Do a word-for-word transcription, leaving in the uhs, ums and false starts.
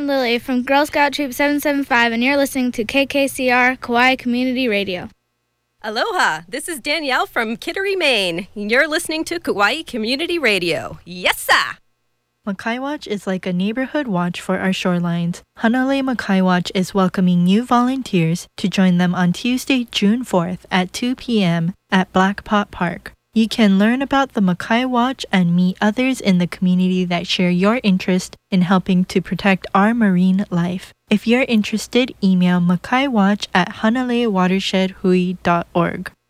I'm Lily from Girl Scout Troop seven seven five, and you're listening to K K C R Kauai Community Radio. Aloha, this is Danielle from Kittery, Maine. You're listening to Kauai Community Radio. Yes, sir! Makai Watch is like a neighborhood watch for our shorelines. Hanalei Makai Watch is welcoming new volunteers to join them on Tuesday, June fourth at two p.m. at Black Pot Park. You can learn about the Makai Watch and meet others in the community that share your interest in helping to protect our marine life. If you're interested, email makaiwatch at hanalei watershed hui dot org.